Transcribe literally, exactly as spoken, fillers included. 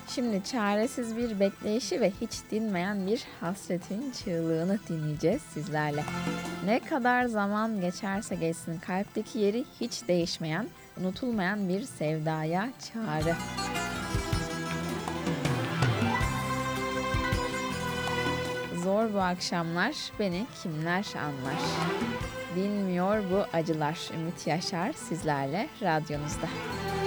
Şimdi çaresiz bir bekleyişi ve hiç dinmeyen bir hasretin çığlığını dinleyeceğiz sizlerle. Ne kadar zaman geçerse geçsin kalpteki yeri hiç değişmeyen, unutulmayan bir sevdaya çağrı. Zor bu akşamlar, beni kimler anlar? Dinmiyor bu acılar. Ümit Yaşar sizlerle radyonuzda.